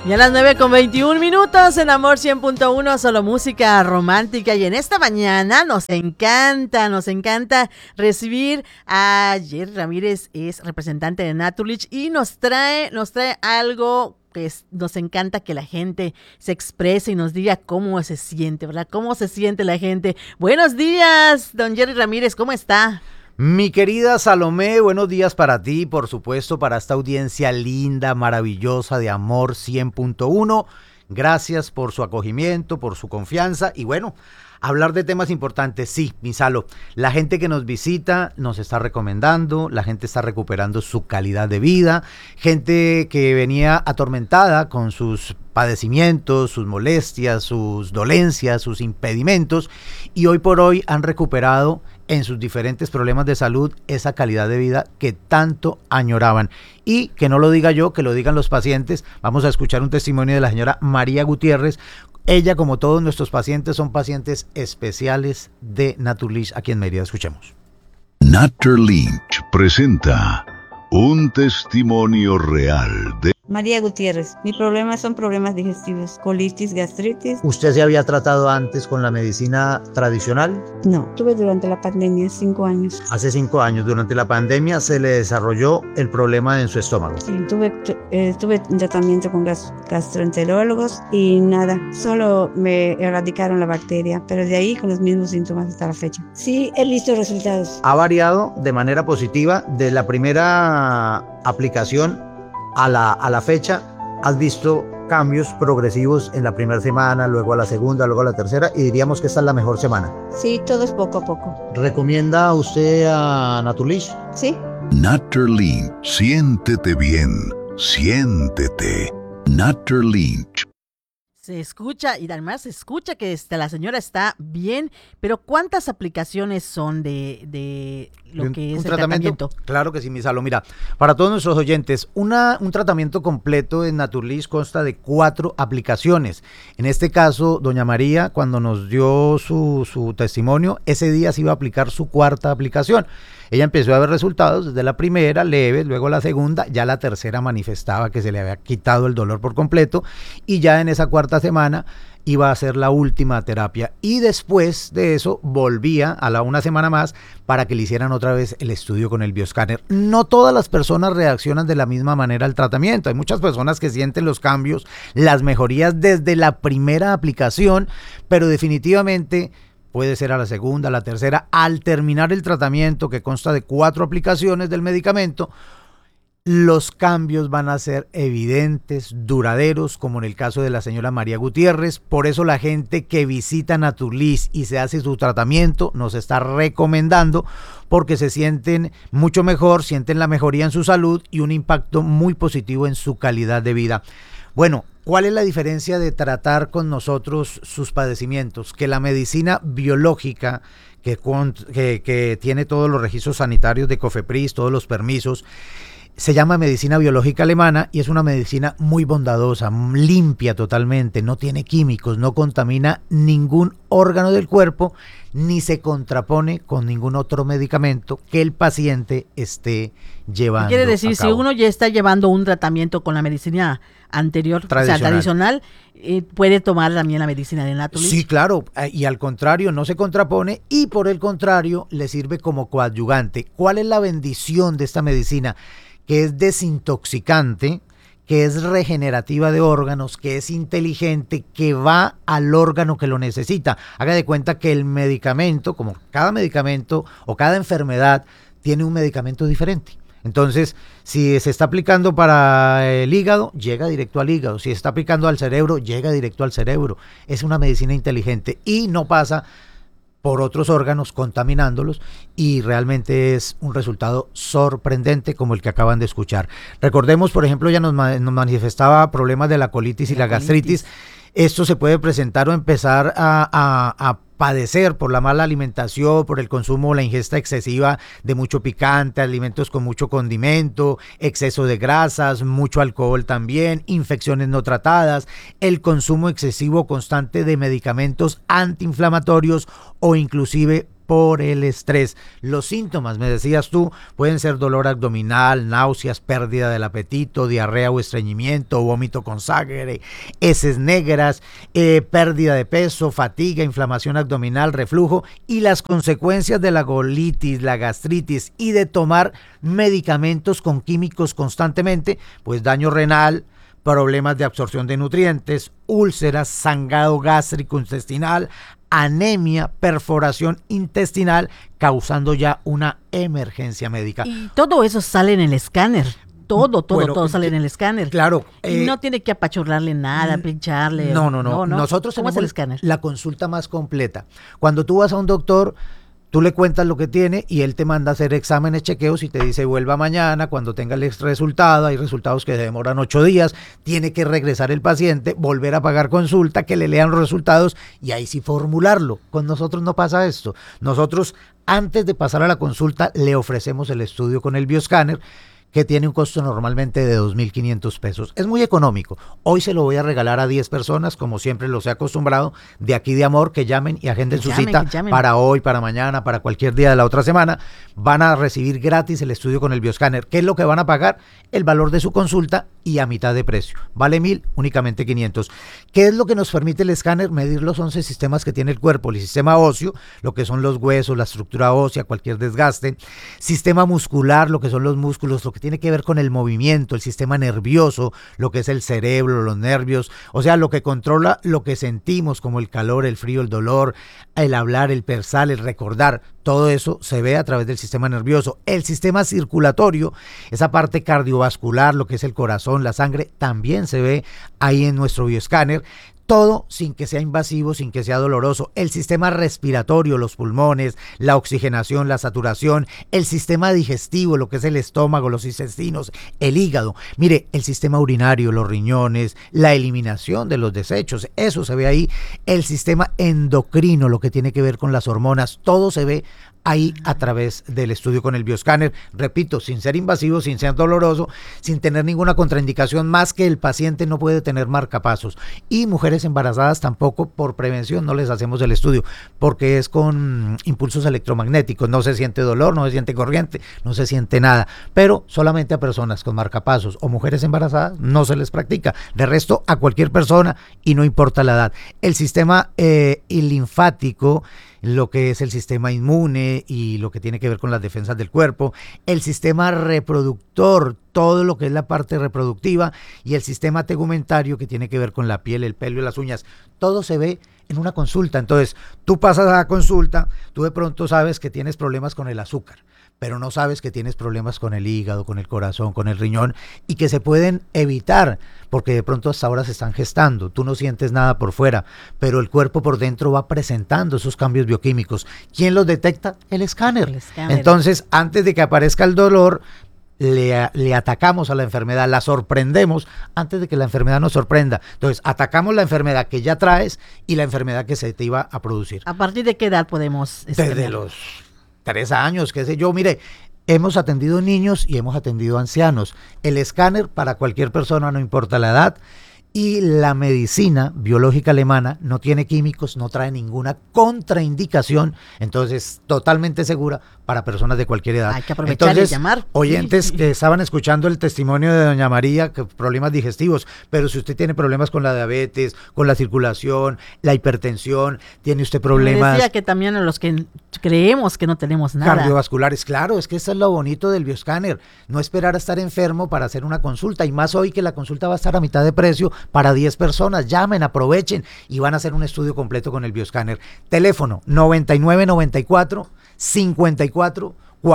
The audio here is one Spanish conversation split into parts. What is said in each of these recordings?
Y a las 9:21 en Amor 100.1, solo música romántica. Y en esta mañana nos encanta recibir a Jerry Ramírez, es representante de Naturlich, y nos trae algo que nos encanta que la gente se exprese y nos diga cómo se siente, ¿verdad? Cómo se siente la gente. Buenos días, don Jerry Ramírez, ¿cómo está? Mi querida Salomé, buenos días para ti, por supuesto, para esta audiencia linda, maravillosa de Amor 100.1. Gracias por su acogimiento, por su confianza y bueno, hablar de temas importantes. Sí, mi Salo, la gente que nos visita nos está recomendando, la gente está recuperando su calidad de vida, gente que venía atormentada con sus padecimientos, sus molestias, sus dolencias, sus impedimentos y hoy por hoy han recuperado en sus diferentes problemas de salud esa calidad de vida que tanto añoraban. Y que no lo diga yo, que lo digan los pacientes. Vamos a escuchar un testimonio de la señora María Gutiérrez. Ella, como todos nuestros pacientes, son pacientes especiales de Naturlich aquí en Mérida. Escuchemos. Naturlich presenta un testimonio real de María Gutiérrez. Mi problema son problemas digestivos, colitis, gastritis. ¿Usted se había tratado antes con la medicina tradicional? No, tuve durante la pandemia 5 años. Hace 5 años, durante la pandemia, se le desarrolló el problema en su estómago. Sí, tuve un tratamiento con gastroenterólogos y nada, solo me erradicaron la bacteria, pero de ahí con los mismos síntomas hasta la fecha. Sí, he visto resultados. Ha variado de manera positiva de la primera aplicación a la fecha. ¿Has visto cambios progresivos en la primera semana, luego a la segunda, luego a la tercera y diríamos que esta es la mejor semana? Sí, todo es poco a poco. ¿Recomienda usted a Naturlich? Sí. Naturlich. Siéntete bien, siéntete. Naturlich. Se escucha, y además se escucha que la señora está bien, pero ¿cuántas aplicaciones son de lo que es el tratamiento? Claro que sí, mi Salo. Mira, para todos nuestros oyentes, un tratamiento completo en Naturlich consta de 4 aplicaciones. En este caso, doña María, cuando nos dio su testimonio, ese día se iba a aplicar su 4ª aplicación. Ella empezó a ver resultados desde la primera, leve, luego la segunda, ya la tercera manifestaba que se le había quitado el dolor por completo y ya en esa 4ª semana iba a ser la última terapia y después de eso volvía a una semana más para que le hicieran otra vez el estudio con el bioscáner. No todas las personas reaccionan de la misma manera al tratamiento. Hay muchas personas que sienten los cambios, las mejorías desde la primera aplicación, pero definitivamente puede ser a la segunda, a la tercera, al terminar el tratamiento que consta de 4 aplicaciones del medicamento, los cambios van a ser evidentes, duraderos, como en el caso de la señora María Gutiérrez. Por eso la gente que visita Naturlich y se hace su tratamiento nos está recomendando porque se sienten mucho mejor, sienten la mejoría en su salud y un impacto muy positivo en su calidad de vida. Bueno, ¿cuál es la diferencia de tratar con nosotros sus padecimientos? Que la medicina biológica, que tiene todos los registros sanitarios de COFEPRIS, todos los permisos, se llama medicina biológica alemana y es una medicina muy bondadosa, limpia totalmente, no tiene químicos, no contamina ningún órgano del cuerpo, ni se contrapone con ningún otro medicamento que el paciente esté llevando. Quiere decir, si uno ya está llevando un tratamiento con la medicina anterior, tradicional, puede tomar también la medicina de Naturlich. Sí, claro, y al contrario, no se contrapone y por el contrario le sirve como coadyuvante. ¿Cuál es la bendición de esta medicina? Que es desintoxicante, que es regenerativa de órganos, que es inteligente, que va al órgano que lo necesita. Haga de cuenta que el medicamento, como cada medicamento o cada enfermedad, tiene un medicamento diferente. Entonces, si se está aplicando para el hígado, llega directo al hígado. Si se está aplicando al cerebro, llega directo al cerebro. Es una medicina inteligente y no pasa por otros órganos contaminándolos y realmente es un resultado sorprendente como el que acaban de escuchar. Recordemos, por ejemplo, ella nos manifestaba problemas de la colitis y la gastritis. Esto se puede presentar o empezar a padecer por la mala alimentación, por el consumo o la ingesta excesiva de mucho picante, alimentos con mucho condimento, exceso de grasas, mucho alcohol también, infecciones no tratadas, el consumo excesivo constante de medicamentos antiinflamatorios o inclusive por el estrés. Los síntomas, me decías tú, pueden ser dolor abdominal, náuseas, pérdida del apetito, diarrea o estreñimiento, vómito con sangre, heces negras, pérdida de peso, fatiga, inflamación abdominal, reflujo y las consecuencias de la colitis, la gastritis y de tomar medicamentos con químicos constantemente, pues daño renal, problemas de absorción de nutrientes, úlceras, sangrado gástrico intestinal, anemia, perforación intestinal, causando ya una emergencia médica. Y todo eso sale en el escáner. Todo sale en el escáner. Claro. Y no tiene que apachurrarle nada, pincharle. No. Nosotros ¿Cómo es el escáner? La consulta más completa. Cuando tú vas a un doctor, tú le cuentas lo que tiene y él te manda a hacer exámenes, chequeos y te dice vuelva mañana cuando tenga el resultado. Hay resultados que demoran 8 días, tiene que regresar el paciente, volver a pagar consulta, que le lean los resultados y ahí sí formularlo. Con nosotros no pasa esto. Nosotros antes de pasar a la consulta le ofrecemos el estudio con el bioscáner, que tiene un costo normalmente de 2.500 pesos. Es muy económico. Hoy se lo voy a regalar a 10 personas, como siempre los he acostumbrado, de aquí de Amor, que llamen y agenden su cita para hoy, para mañana, para cualquier día de la otra semana. Van a recibir gratis el estudio con el bioscáner. ¿Qué es lo que van a pagar? El valor de su consulta y a mitad de precio. Vale 1.000, únicamente 500. ¿Qué es lo que nos permite el escáner? Medir los 11 sistemas que tiene el cuerpo. El sistema óseo, lo que son los huesos, la estructura ósea, cualquier desgaste. Sistema muscular, lo que son los músculos, lo que tiene que ver con el movimiento, el sistema nervioso, lo que es el cerebro, los nervios, o sea, lo que controla lo que sentimos como el calor, el frío, el dolor, el hablar, el pensar, el recordar, todo eso se ve a través del sistema nervioso. El sistema circulatorio, esa parte cardiovascular, lo que es el corazón, la sangre, también se ve ahí en nuestro bioscáner. Todo sin que sea invasivo, sin que sea doloroso. El sistema respiratorio, los pulmones, la oxigenación, la saturación, el sistema digestivo, lo que es el estómago, los intestinos, el hígado. Mire, el sistema urinario, los riñones, la eliminación de los desechos, eso se ve ahí. El sistema endocrino, lo que tiene que ver con las hormonas, todo se ve ahí a través del estudio con el bioscáner, repito, sin ser invasivo, sin ser doloroso, sin tener ninguna contraindicación más que el paciente no puede tener marcapasos. Y mujeres embarazadas tampoco, por prevención, no les hacemos el estudio, porque es con impulsos electromagnéticos, no se siente dolor, no se siente corriente, no se siente nada, pero solamente a personas con marcapasos o mujeres embarazadas no se les practica, de resto a cualquier persona y no importa la edad. El sistema linfático, lo que es el sistema inmune y lo que tiene que ver con las defensas del cuerpo, el sistema reproductor, todo lo que es la parte reproductiva y el sistema tegumentario que tiene que ver con la piel, el pelo y las uñas, todo se ve en una consulta. Entonces, tú pasas a la consulta, tú de pronto sabes que tienes problemas con el azúcar, pero no sabes que tienes problemas con el hígado, con el corazón, con el riñón y que se pueden evitar porque de pronto hasta ahora se están gestando. Tú no sientes nada por fuera, pero el cuerpo por dentro va presentando esos cambios bioquímicos. ¿Quién los detecta? El escáner. Entonces, antes de que aparezca el dolor, le atacamos a la enfermedad, la sorprendemos antes de que la enfermedad nos sorprenda. Entonces, atacamos la enfermedad que ya traes y la enfermedad que se te iba a producir. ¿A partir de qué edad podemos escanear? Desde los 3 años, qué sé yo. Mire, hemos atendido niños y hemos atendido ancianos. El escáner para cualquier persona, no importa la edad. Y la medicina biológica alemana no tiene químicos, no trae ninguna contraindicación, entonces totalmente segura para personas de cualquier edad. Hay que aprovechar y llamar. Oyentes que estaban escuchando el testimonio de doña María, que problemas digestivos, pero si usted tiene problemas con la diabetes, con la circulación, la hipertensión, tiene usted problemas... Me decía que también a los que creemos que no tenemos nada. Cardiovasculares, claro, es que eso es lo bonito del bioscáner, no esperar a estar enfermo para hacer una consulta, y más hoy que la consulta va a estar a mitad de precio, para 10 personas, llamen, aprovechen y van a hacer un estudio completo con el bioscáner. Teléfono 9994 54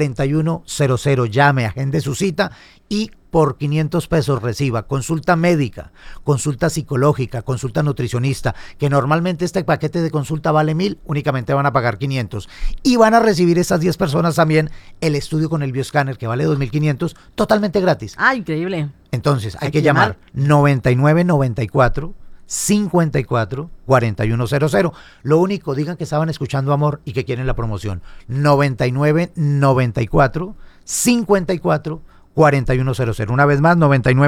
4100, llame, agende su cita y por 500 pesos reciba consulta médica, consulta psicológica, consulta nutricionista, que normalmente este paquete de consulta vale 1.000, únicamente van a pagar 500 y van a recibir estas 10 personas también el estudio con el bioscáner que vale 2.500 totalmente gratis. Ah, increíble. Entonces hay que llamar 9994 54 4100. Lo único, digan que estaban escuchando Amor y que quieren la promoción. 9994 54 4100. Una vez más,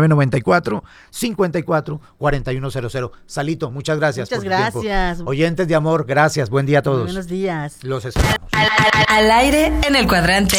9994-54-4100. Salito, muchas gracias. Muchas gracias. Oyentes de amor, gracias. Buen día a todos. Buenos días. Los esperamos. Al aire en el cuadrante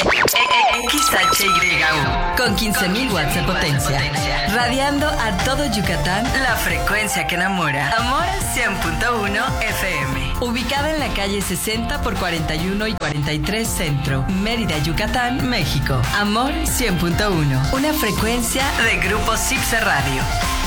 XHYU con 15.000 watts de potencia. Radiando a todo Yucatán, la frecuencia que enamora. Amor 100.1 FM. Ubicada en la calle 60 por 41 y 43 Centro, Mérida, Yucatán, México. Amor 100.1. Una frecuencia de Grupo CIPSE Radio.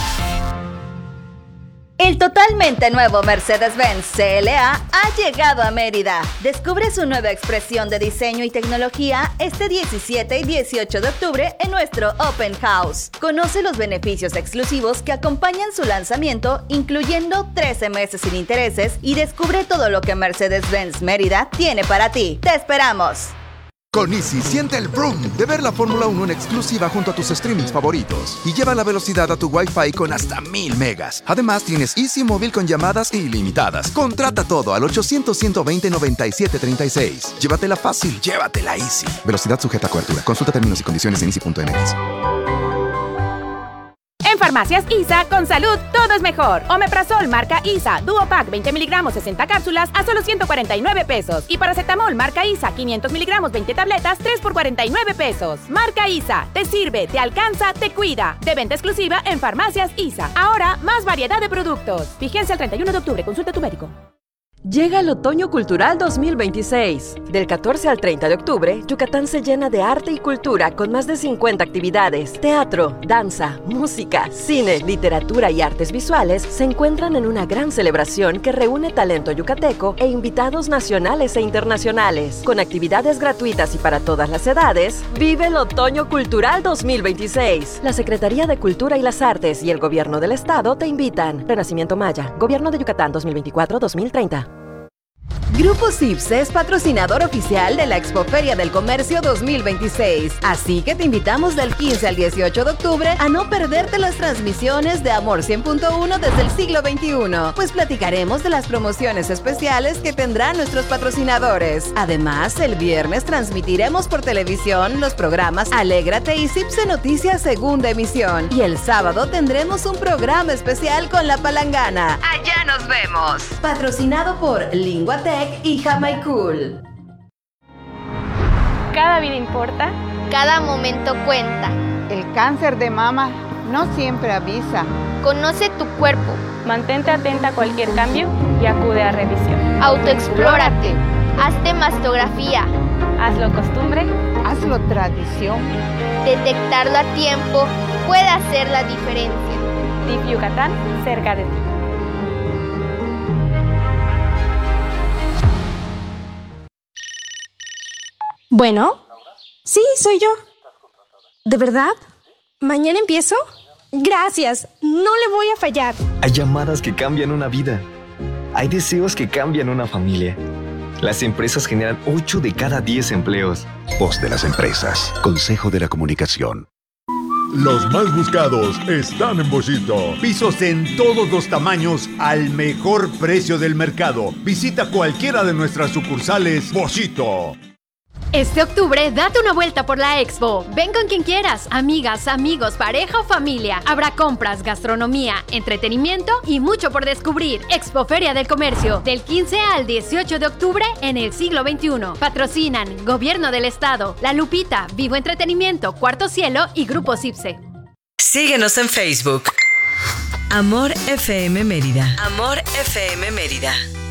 El totalmente nuevo Mercedes-Benz CLA ha llegado a Mérida. Descubre su nueva expresión de diseño y tecnología este 17 y 18 de octubre en nuestro Open House. Conoce los beneficios exclusivos que acompañan su lanzamiento, incluyendo 13 meses sin intereses, y descubre todo lo que Mercedes-Benz Mérida tiene para ti. ¡Te esperamos! Con Easy, siente el vroom de ver la Fórmula 1 en exclusiva junto a tus streamings favoritos. Y lleva la velocidad a tu Wi-Fi con hasta 1000 megas. Además, tienes Easy Móvil con llamadas ilimitadas. Contrata todo al 800-120-9736. Llévatela fácil, llévatela Easy. Velocidad sujeta a cobertura. Consulta términos y condiciones en easy.mx. En Farmacias ISA, con salud, todo es mejor. Omeprazol marca ISA, Duopack 20 miligramos, 60 cápsulas a solo 149 pesos. Y paracetamol marca ISA, 500 miligramos, 20 tabletas, 3 por 49 pesos. Marca ISA, te sirve, te alcanza, te cuida. De venta exclusiva en Farmacias ISA. Ahora, más variedad de productos. Vigencia el 31 de octubre, consulta a tu médico. Llega el Otoño Cultural 2026. Del 14 al 30 de octubre, Yucatán se llena de arte y cultura con más de 50 actividades. Teatro, danza, música, cine, literatura y artes visuales se encuentran en una gran celebración que reúne talento yucateco e invitados nacionales e internacionales. Con actividades gratuitas y para todas las edades, vive el Otoño Cultural 2026. La Secretaría de Cultura y las Artes y el Gobierno del Estado te invitan. Renacimiento Maya, Gobierno de Yucatán 2024-2030. Grupo CIPSE es patrocinador oficial de la Expoferia del Comercio 2026. Así que te invitamos del 15 al 18 de octubre a no perderte las transmisiones de Amor 100.1 desde el siglo XXI, pues platicaremos de las promociones especiales que tendrán nuestros patrocinadores. Además, el viernes transmitiremos por televisión los programas Alégrate y CIPSE Noticias Segunda Emisión. Y el sábado tendremos un programa especial con La Palangana. ¡Allá nos vemos! Patrocinado por Linguatec y Jamaicool. Cada vida importa. Cada momento cuenta. El cáncer de mama no siempre avisa. Conoce tu cuerpo. Mantente atenta a cualquier cambio y acude a revisión. Autoexplórate. Hazte mastografía. Hazlo costumbre. Hazlo tradición. Detectarlo a tiempo puede hacer la diferencia. DIF Yucatán, cerca de ti. Bueno, sí, soy yo. ¿De verdad? ¿Mañana empiezo? Gracias, no le voy a fallar. Hay llamadas que cambian una vida. Hay deseos que cambian una familia. Las empresas generan 8 de cada 10 empleos. Voz de las empresas. Consejo de la Comunicación. Los más buscados están en Boschito. Pisos en todos los tamaños al mejor precio del mercado. Visita cualquiera de nuestras sucursales Boschito. Este octubre, date una vuelta por la Expo. Ven con quien quieras, amigas, amigos, pareja o familia. Habrá compras, gastronomía, entretenimiento y mucho por descubrir. Expoferia del Comercio, del 15 al 18 de octubre en el siglo XXI. Patrocinan Gobierno del Estado, La Lupita, Vivo Entretenimiento, Cuarto Cielo y Grupo CIPSE. Síguenos en Facebook. Amor FM Mérida. Amor FM Mérida.